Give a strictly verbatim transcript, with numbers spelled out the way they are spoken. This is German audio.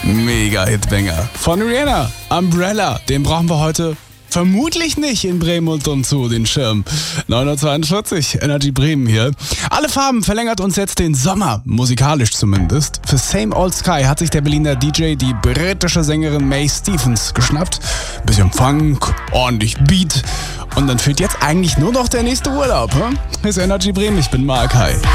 Mega Hitbanger von Rihanna, Umbrella. Den brauchen wir heute vermutlich nicht in Bremen und umzu, den Schirm. neun Uhr zweiundvierzig, Energy Bremen hier. Alle Farben verlängert uns jetzt den Sommer, musikalisch zumindest. Für Same Old Sky hat sich der Berliner D J die britische Sängerin Mae Stephens geschnappt. Bisschen Funk, ordentlich Beat und dann fehlt jetzt eigentlich nur noch der nächste Urlaub. Hm? Hier ist Energy Bremen, ich bin Mark, hi.